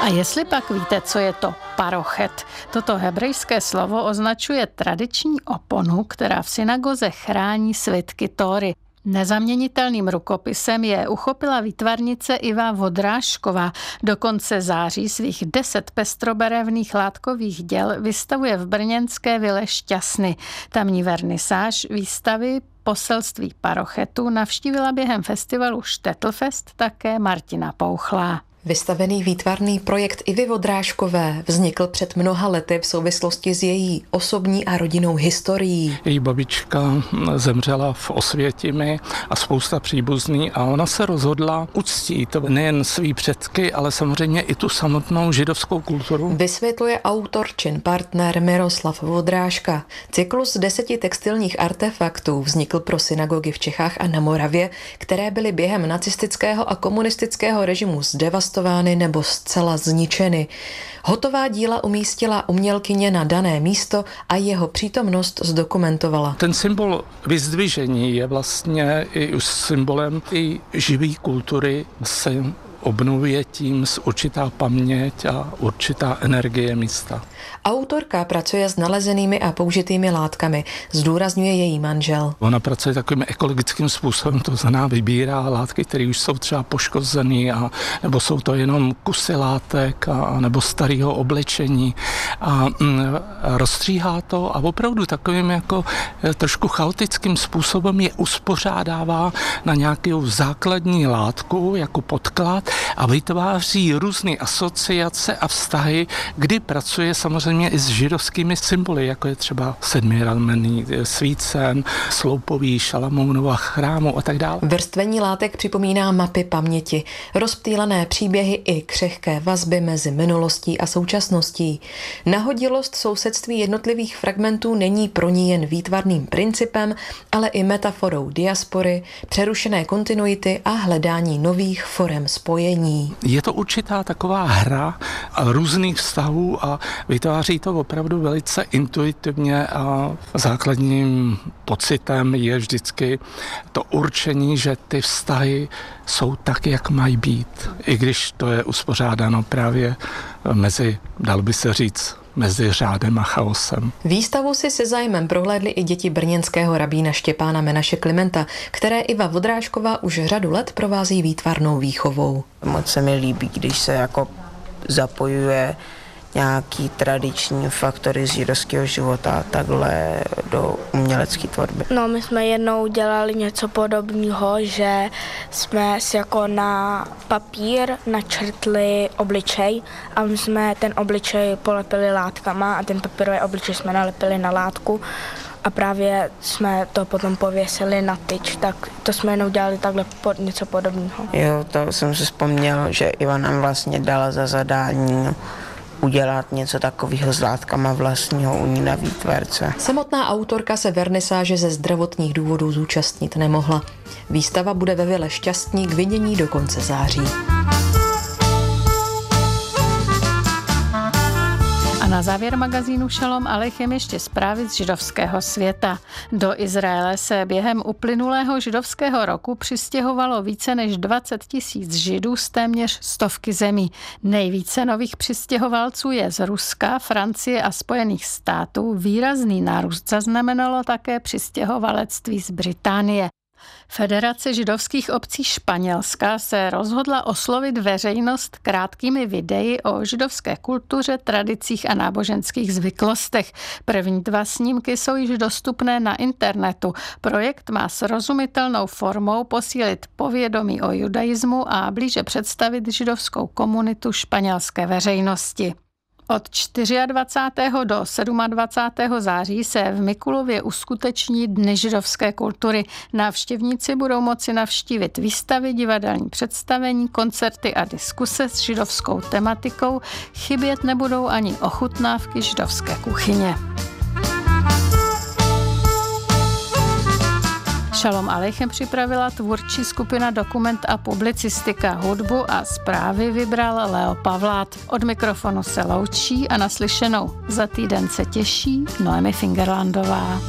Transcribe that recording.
A jestli pak víte, co je to parochet, toto hebrejské slovo označuje tradiční oponu, která v synagoze chrání svitky Tóry. Nezaměnitelným rukopisem je uchopila výtvarnice Iva Vodrážková. Do konce září svých 10 pestrobarevných látkových děl vystavuje v brněnské vile Šťasny. Tamní vernisáž výstavy Poselství parochetu navštívila během festivalu Štetlfest také Martina Pouchlá. Vystavený výtvarný projekt Ivy Vodrážkové vznikl před mnoha lety v souvislosti s její osobní a rodinnou historií. Její babička zemřela v Osvětimi a spousta příbuzný a ona se rozhodla uctít nejen svý předky, ale samozřejmě i tu samotnou židovskou kulturu. Vysvětluje autor čin partner Miroslav Vodrážka. Cyklus 10 textilních artefaktů vznikl pro synagogy v Čechách a na Moravě, které byly během nacistického a komunistického režimu zdevastovány nebo zcela zničeny. Hotová díla umístila umělkyně na dané místo a jeho přítomnost zdokumentovala. Ten symbol vyzdvižení je vlastně i symbolem i živé kultury, se obnovuje tím určitá paměť a určitá energie místa. Autorka pracuje s nalezenými a použitými látkami, zdůrazňuje její manžel. Ona pracuje takovým ekologickým způsobem, to znamená vybírá látky, které už jsou třeba poškozené, nebo jsou to jenom kusy látek, nebo starého oblečení a rozstříhá to a opravdu takovým jako trošku chaotickým způsobem je uspořádává na nějakou základní látku jako podklad a vytváří různé asociace a vztahy, kdy pracuje samozřejmě i s židovskými symboly, jako je třeba sedmiramenný svícen, sloupový Šalamounova chrámu a tak dále. Vrstvení látek připomíná mapy paměti, rozptýlené příběhy i křehké vazby mezi minulostí a současností. Nahodilost sousedství jednotlivých fragmentů není pro ní jen výtvarným principem, ale i metaforou diaspory, přerušené kontinuity a hledání nových forem spojení. Je to určitá taková hra různých vztahů a vytváří to opravdu velice intuitivně a základním pocitem je vždycky to určení, že ty vztahy jsou tak, jak mají být. I když to je uspořádáno právě dalo by se říct, mezi řádem a chaosem. Výstavu si se zájmem prohlédli i děti brněnského rabína Štěpána Menaše Klimenta, které Iva Vodrážková už řadu let provází výtvarnou výchovou. Moc se mi líbí, když se jako zapojuje nějaký tradiční faktory z židovského života takhle do umělecké tvorby. No, my jsme jednou dělali něco podobného, že jsme si jako na papír načrtli obličej a my jsme ten obličej polepili látkama a ten papírový obličej jsme nalepili na látku a právě jsme to potom pověsili na tyč, tak to jsme jenom dělali takhle něco podobného. Jo, to jsem si vzpomněl, že Iva nám vlastně dala za zadání udělat něco takového s látkama vlastního u ní na výtvarce. Samotná autorka se vernisáže ze zdravotních důvodů zúčastnit nemohla. Výstava bude ve vile Šťastní k vidění do konce září. A na závěr magazínu Šalom Aleichem ještě zprávy z židovského světa. Do Izraele se během uplynulého židovského roku přistěhovalo více než 20 000 Židů z téměř 100 zemí. Nejvíce nových přistěhovalců je z Ruska, Francie a Spojených států. Výrazný nárůst zaznamenalo také přistěhovalectví z Británie. Federace židovských obcí Španělska se rozhodla oslovit veřejnost krátkými videi o židovské kultuře, tradicích a náboženských zvyklostech. První 2 snímky jsou již dostupné na internetu. Projekt má srozumitelnou formou posílit povědomí o judaismu a blíže představit židovskou komunitu španělské veřejnosti. Od 24. do 27. září se v Mikulově uskuteční Dny židovské kultury. Návštěvníci budou moci navštívit výstavy, divadelní představení, koncerty a diskuse s židovskou tematikou. Chybět nebudou ani ochutnávky židovské kuchyně. Šalom Aleichem připravila tvůrčí skupina Dokument a publicistika. Hudbu a zprávy vybral Leo Pavlát. Od mikrofonu se loučí a naslyšenou za týden se těší Noemi Fingerlandová.